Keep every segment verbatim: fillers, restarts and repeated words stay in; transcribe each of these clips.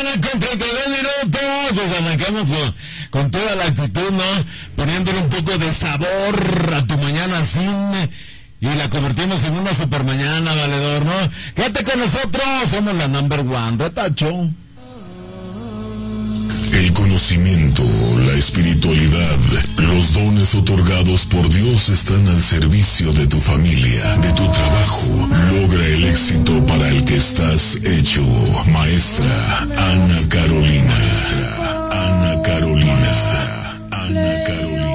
mañana con treinta y dos minutos, pues arrancamos con, con toda la actitud, ¿no? Poniéndole un poco de sabor a tu mañana sin... Y la convertimos en una super mañana, valedor, ¿no? Quédate con nosotros, somos la number one, retacho. El conocimiento, la espiritualidad, los dones otorgados por Dios están al servicio de tu familia, de tu trabajo. Logra el éxito para el que estás hecho. Maestra Ana Carolina. Maestra Ana Carolina. Maestra Ana Carolina.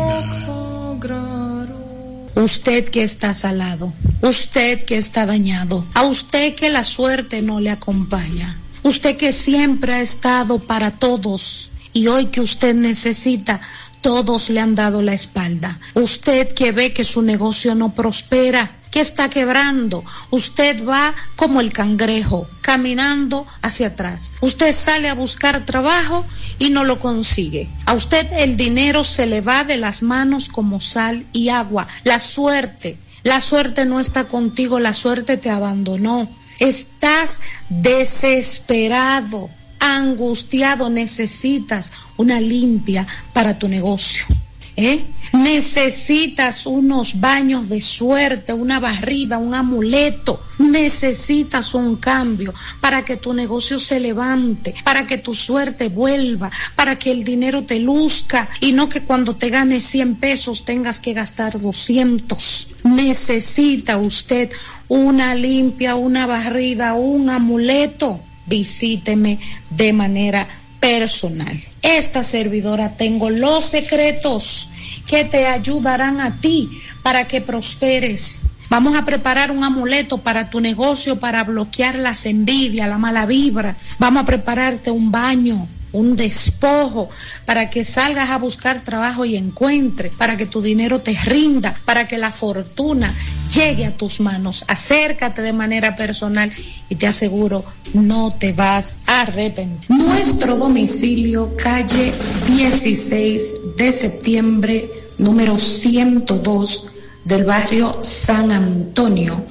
Usted que está salado, usted que está dañado, a usted que la suerte no le acompaña, usted que siempre ha estado para todos y hoy que usted necesita, todos le han dado la espalda. Usted que ve que su negocio no prospera, que está quebrando, usted va como el cangrejo, caminando hacia atrás. Usted sale a buscar trabajo y no lo consigue. A usted el dinero se le va de las manos como sal y agua. La suerte, la suerte no está contigo, la suerte te abandonó. Estás desesperado, angustiado, necesitas una limpia para tu negocio. ¿Eh? Necesitas unos baños de suerte, una barrida, un amuleto. Necesitas un cambio para que tu negocio se levante, para que tu suerte vuelva, para que el dinero te luzca y no que cuando te ganes cien pesos tengas que gastar doscientos. Necesita usted una limpia, una barrida, un amuleto. Visíteme de manera personal. Esta servidora tengo los secretos que te ayudarán a ti para que prosperes. Vamos a preparar un amuleto para tu negocio para bloquear las envidias, la mala vibra. Vamos a prepararte un baño, un despojo para que salgas a buscar trabajo y encuentres, para que tu dinero te rinda, para que la fortuna llegue a tus manos. Acércate de manera personal y te aseguro, no te vas a arrepentir. Nuestro domicilio, calle dieciséis de septiembre, número ciento dos, del barrio San Antonio,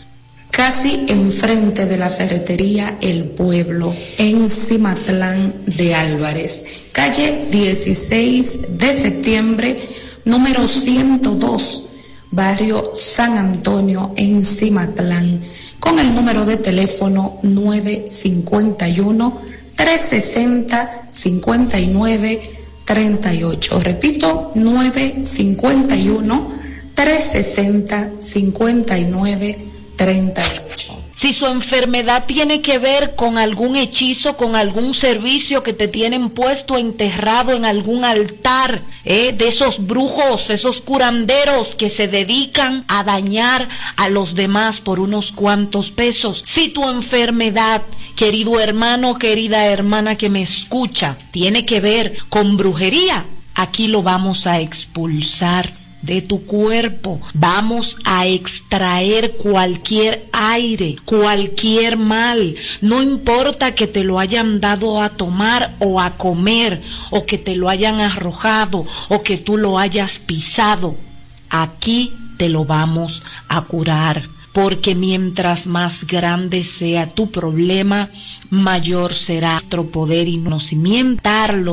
casi enfrente de la ferretería El Pueblo, en Cimatlán de Álvarez. Calle dieciséis de septiembre, número ciento dos, barrio San Antonio, en Cimatlán, con el número de teléfono nueve cinco uno, tres seis cero, cinco nueve tres ocho. Repito, nueve cinco uno, tres seis cero, cinco nueve treinta y ocho. Si su enfermedad tiene que ver con algún hechizo, con algún servicio que te tienen puesto enterrado en algún altar, ¿eh? de esos brujos, esos curanderos que se dedican a dañar a los demás por unos cuantos pesos. Si tu enfermedad, querido hermano, querida hermana que me escucha, tiene que ver con brujería, aquí lo vamos a expulsar de tu cuerpo. Vamos a extraer cualquier aire, cualquier mal, no importa que te lo hayan dado a tomar o a comer, o que te lo hayan arrojado, o que tú lo hayas pisado. Aquí te lo vamos a curar, porque mientras más grande sea tu problema, mayor será nuestro poder y conocimiento,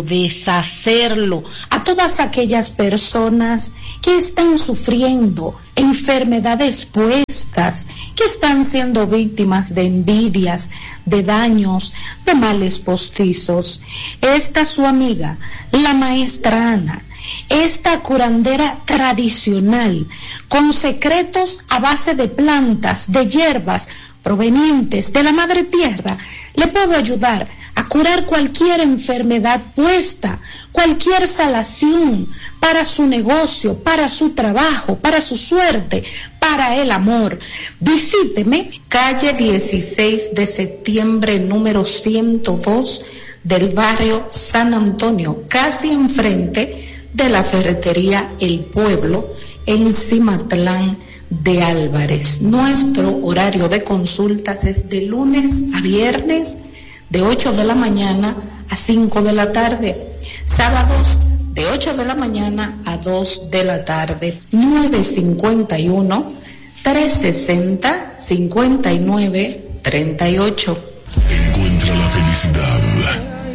deshacerlo. A todas aquellas personas que están sufriendo enfermedades puestas, que están siendo víctimas de envidias, de daños, de males postizos, esta su amiga, la maestra Ana, esta curandera tradicional, con secretos a base de plantas, de hierbas provenientes de la madre tierra, le puedo ayudar a curar cualquier enfermedad puesta, cualquier salación para su negocio, para su trabajo, para su suerte, para el amor. Visíteme, calle dieciséis de septiembre, número ciento dos, del barrio San Antonio, casi enfrente de la ferretería El Pueblo, en Cimatlán de Álvarez. Nuestro horario de consultas es de lunes a viernes, de ocho de la mañana a cinco de la tarde, sábados de ocho de la mañana a dos de la tarde. Nueve cinco uno, tres sesenta, cincuenta y nueve treinta y ocho. Encuentra la felicidad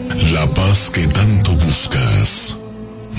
paz que tanto buscas.